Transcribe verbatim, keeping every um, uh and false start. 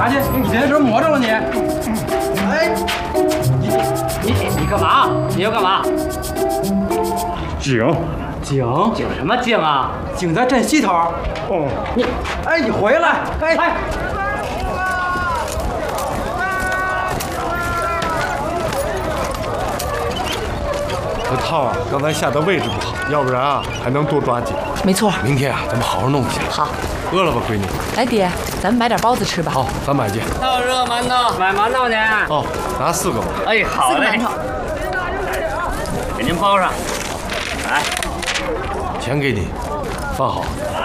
啥去？你这是摸着了你？哎， 你你你干嘛？你要干嘛？ 井井井什么井啊？ 井在镇西头。 哦， 你，哎，你回来！哎哎。 这套啊，刚才下的位置不好，要不然啊还能多抓几个。 没错。 明天啊，咱们好好弄一下。 好。 饿了吧，闺女？ 来，爹，咱们买点包子吃吧。 好，咱买去。 还有热馒头，买馒头呢。 哦，拿四个吧。 哎，好嘞。 四个馒头。 给您包上。来， 钱给你，放好。